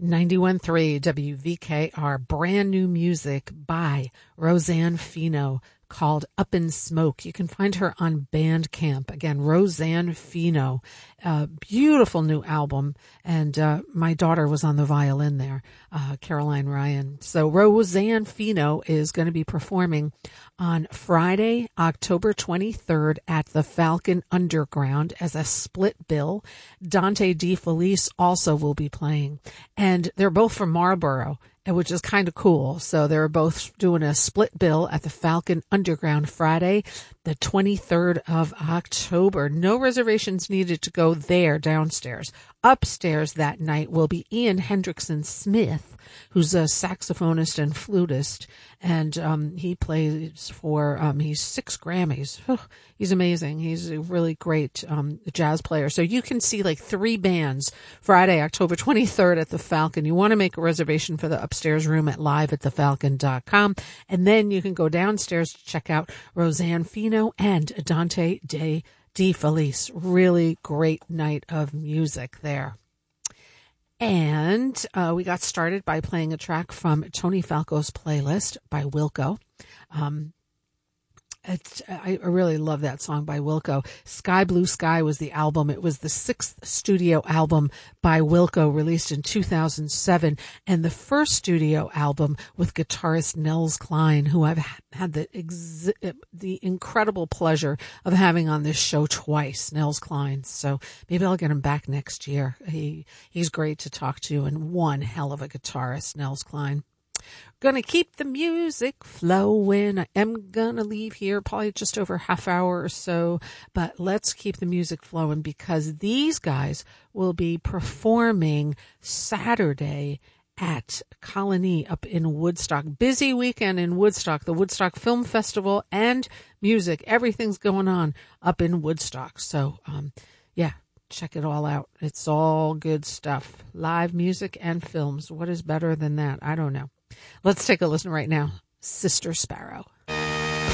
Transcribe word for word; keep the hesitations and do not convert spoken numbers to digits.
ninety-one point three W V K R, brand new music by Roseanne Fino called Up in Smoke. You can find her on Bandcamp. Again, Roseanne Fino, a beautiful new album. And uh, my daughter was on the violin there, uh, Caroline Ryan. So Roseanne Fino is going to be performing on Friday, October twenty-third at the Falcon Underground as a split bill. Dante DeFelice also will be playing. And they're both from Marlborough, which is kind of cool. So they're both doing a split bill at the Falcon Underground Friday, the twenty-third of October. No reservations needed to go there downstairs. Upstairs that night will be Ian Hendrickson Smith, who's a saxophonist and flutist, and um, he plays for, um, he's six Grammys. Oh, he's amazing. He's a really great um, jazz player. So you can see like three bands Friday, October twenty-third at the Falcon. You want to make a reservation for the upstairs room at live at the falcon dot com, and then you can go downstairs to check out Roseanne Fino and Dante De DeFelice. Really great night of music there. And uh, we got started by playing a track from Tony Falco's playlist by Wilco. Um, It's, I really love that song by Wilco. Sky Blue Sky was the album. It was the sixth studio album by Wilco, released in two thousand seven, and the first studio album with guitarist Nels Cline, who I've had the ex- the incredible pleasure of having on this show twice, Nels Cline. So maybe I'll get him back next year. He he's great to talk to, and one hell of a guitarist, Nels Cline. Gonna keep the music flowing. I am gonna leave here probably just over a half hour or so, but let's keep the music flowing because these guys will be performing Saturday at Colony up in Woodstock. Busy weekend in Woodstock, the Woodstock Film Festival and music. Everything's going on up in Woodstock. So, um, yeah, check it all out. It's all good stuff. Live music and films. What is better than that? I don't know. Let's take a listen right now. Sister Sparrow.